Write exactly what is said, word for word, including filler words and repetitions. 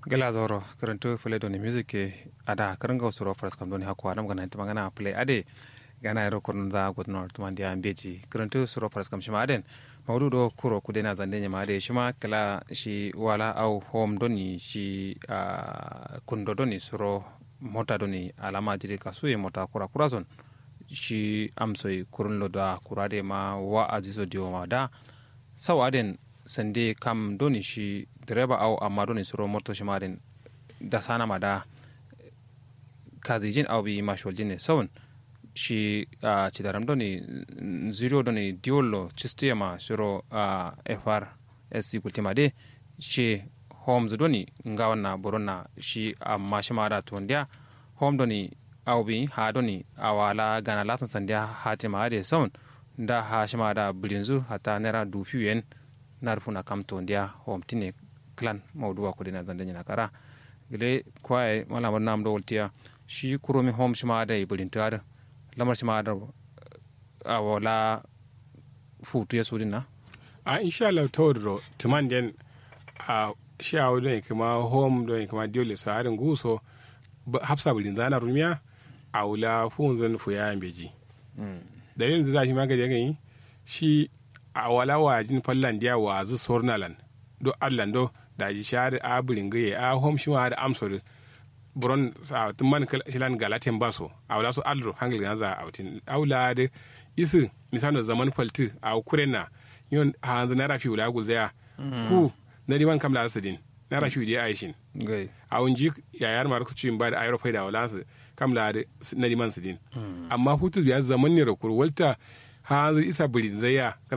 gala zoro karanto play doni music ke ada karanga usuro first kam doni hakwa nam gana magana play ade gana ero kon da godno to mandi ambeji karanto usuro first kam shima aden mawdu do kuro kudena zande nyama ade shima kala shi wala au home doni shi uh, kundo doni suro mota doni alama jiri kasuye mota kura kura zon shi amsoi kurun lo da kurade ma wa azizo dio ma da sawaden sande kam doni shi direba au amma doni suro moto shi maden da sana ma da kazijin au bi mashol jine sawun shi uh, cidaram doni zero doni diolo chistiya ma suro uh, F R S kultima de shi homes doni ngawana borona shi amma shi ma da tondia home doni au bi ha doni awala gana latin sandia hatima de sawun da ha shi ma da bilinzu hata nera dufi yen narfuna kam to ndia hom tine clan mawduwa ko dina zande nyina kara gele kwae wala man nam do woltiya shi kuromi hom shima da ibulintar lamar shima da awala futu ya sudina a insha Allah tawdro timanden a shi awo do kuma hom do kuma diole sa arin guso hafsa bulin zana rumiya awla funzan fuya beji dalilin da zai magana yayin shi a wala wajin fallan dia wa zu sornalan do allan do da ji shari a buringaye a hom shi ma da amsor buron sa tumman shilan galatin baso a wala so alro hangil ganza outin aula de isu misano zaman falti a kurena yon hanzu na rafi wala gulzaya ku na diman kamla asidin na rafi di aishin gai a wunji yayar ma ruksu cin ba da ayro faida wala su kamla na diman sidin amma hutu biya zaman ne rakur walta hanzu isa burin zaya